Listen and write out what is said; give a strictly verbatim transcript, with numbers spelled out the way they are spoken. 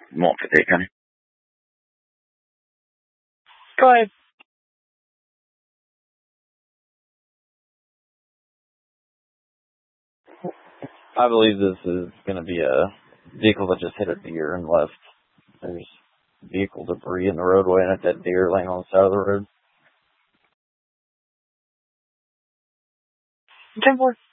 Want to take, honey? Go ahead. I believe this is going to be a vehicle that just hit a deer and left. There's vehicle debris in the roadway and a dead deer laying on the side of the road. ten four.